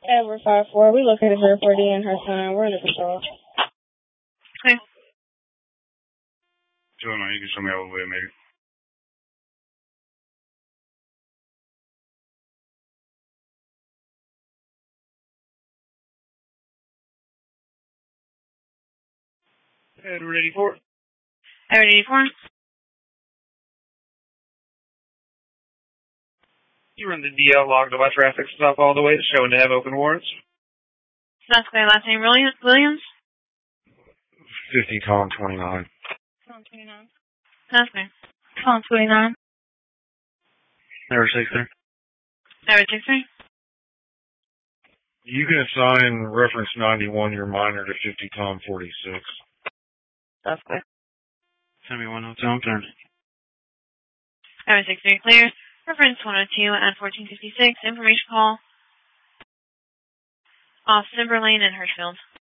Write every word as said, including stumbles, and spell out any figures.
Edward five four, we located zero four D in her time. We're under control. Okay. So, no, you can show me all the way, maybe. Edward eighty-four. Edward eighty-four. You run the D L logged by traffic stop all the way, showing to have open warrants. That's clear. Last name Williams? fifty, column twenty-nine. Column twenty-nine. That's clear. Column twenty-nine. Never six there. Edward six three. You can assign reference ninety-one, your minor, to fifty, column forty-six. That's clear. seventy-one hotel, turn. Edward six three clear. Reference one oh two and fourteen fifty-six. Information call off Simber Lane in Hirschfield.